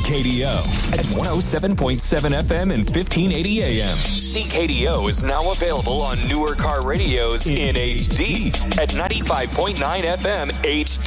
CKDO at 107.7 FM and 1580 AM. CKDO is now available on newer car radios in HD at 95.9 FM HD.